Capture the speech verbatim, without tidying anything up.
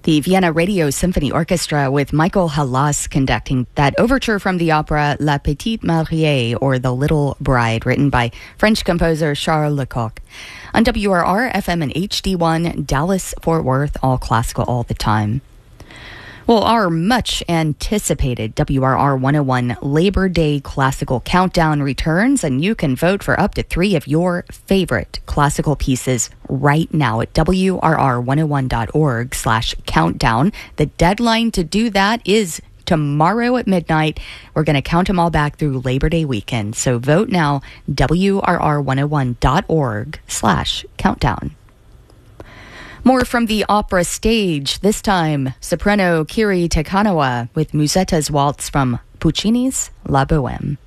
The Vienna Radio Symphony Orchestra with Michael Halas conducting that overture from the opera La Petite Mariée, or The Little Bride, written by French composer Charles Lecoq. On W R R, F M and H D one, Dallas, Fort Worth, all classical all the time. Well, our much anticipated W R R one oh one Labor Day Classical Countdown returns, and you can vote for up to three of your favorite classical pieces right now at W R R one oh one dot org slash countdown. The deadline to do that is tomorrow at midnight. We're going to count them all back through Labor Day weekend. So vote now, W R R one oh one dot org slash countdown. More from the opera stage, this time soprano Kiri Tekanawa with Musetta's waltz from Puccini's La Bohème.